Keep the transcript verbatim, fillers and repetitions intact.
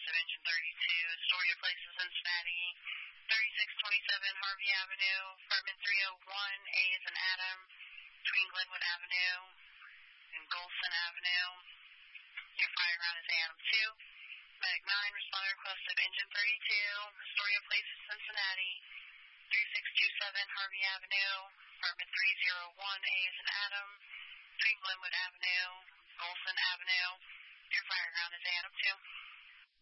of Engine thirty-two, Astoria Place, Cincinnati, thirty-six twenty-seven Harvey Avenue, apartment three oh one, A is an Adam, between Glenwood Avenue and Golson Avenue. Your fire ground is Adam two. Medic nine, responder request of Engine thirty-two, Astoria Place, Cincinnati, thirty-six twenty-seven Harvey Avenue, apartment three oh one, A is an Adam, between Glenwood Avenue, Golson Avenue. Your fire ground is Adam two.